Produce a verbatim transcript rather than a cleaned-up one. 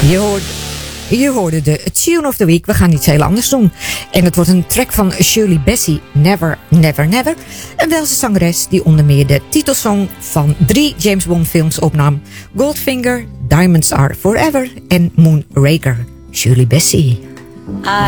Je hoorde, je hoorde de Tune of the Week. We gaan iets heel anders doen. En het wordt een track van Shirley Bassey, Never, Never, Never. Een Welse zangeres die onder meer de titelsong van drie James Bond films opnam. Goldfinger, Diamonds Are Forever en Moonraker. Shirley Bassey. I